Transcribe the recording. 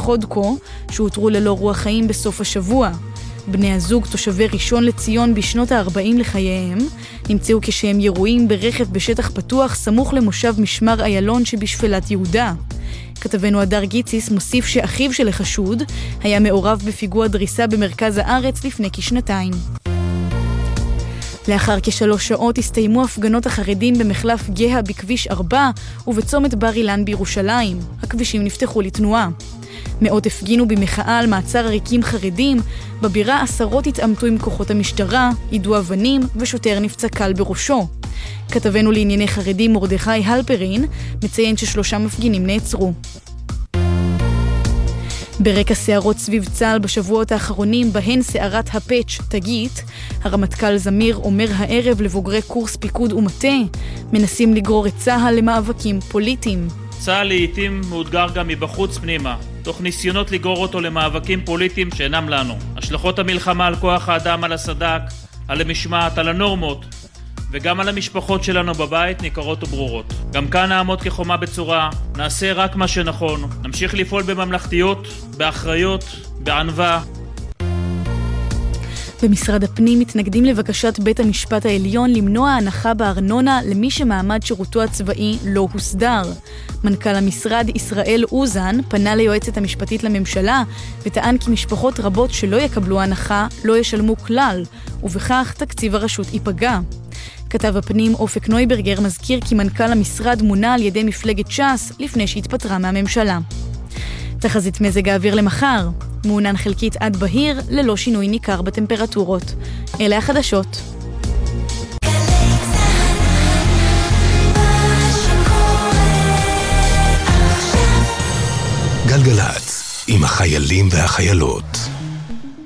חודקו, שהותרו ללא רוח חיים בסוף השבוע. בני הזוג, תושבי ראשון לציון בשנות ה-40 לחייהם, נמצאו כשהם ירועים ברכב בשטח פתוח סמוך למושב משמר איילון שבשפלת יהודה. כתבנו הדר גיציס מוסיף שאחיו של החשוד היה מעורב בפיגוע דריסה במרכז הארץ לפני כשנתיים. לאחר כ3 שעות הסתיימו הפגנות החרדים במחלף גאה בכביש 4 ובצומת בר אילן בירושלים. הכבישים נפתחו לתנועה. מאות הפגינו במחאה על מעצר עריקים חרדים, בבירה עשרות התעמתו עם כוחות המשטרה, יידו אבנים ושוטר נפצע קל בראשו. כתבנו לענייני חרדים מרדכי הלפרין מציין ש3 מפגינים נעצרו. ברקע סערות סביב צה"ל בשבועות האחרונים בהן סערת הפאץ' תגית, הרמטכ"ל זמיר אומר הערב לבוגרי קורס פיקוד ומטה, מנסים לגרור את צה"ל למאבקים פוליטיים. צה"ל לעתים מאותגר גם מבחוץ פנימה, תוך ניסיונות לגרור אותו למאבקים פוליטיים שאינם לנו. השלכות המלחמה על כוח האדם, על הסד"כ, על המשמעת, על הנורמות, וגם על המשפחות שלנו בבית ניכרות וברורות. גם כאן נעמוד כחומה בצורה, נעשה רק מה שנכון, נמשיך לפעול בממלכתיות, באחריות, בענווה. במשרד הפנים מתנגדים לבקשת בית המשפט העליון למנוע הנחה בארנונה למי שמעמד שירותו הצבאי לא הוסדר. מנכ"ל המשרד ישראל אוזן פנה ליועצת המשפטית לממשלה וטען כי משפחות רבות שלא יקבלו הנחה לא ישלמו כלל, ובכך תקציב הרשות ייפגע. כתב הפנים אופק נויברגר מזכיר כי מנכ"ל המשרד מונה על ידי מפלגת ש"ס לפני שהתפטרה מהממשלה. תחזית מזג האוויר למחר, מעונן חלקית עד בהיר ללא שינוי ניכר בטמפרטורות. אלה החדשות. גלגלץ עם החיילים והחיילות.